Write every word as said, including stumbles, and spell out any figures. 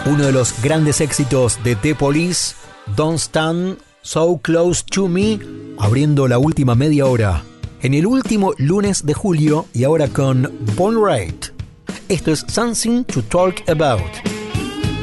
Uno de los grandes éxitos de The Police, Don't Stand So Close to Me, abriendo la última media hora, en el último lunes de julio y ahora con Bon Raitt. Esto es Something to Talk About.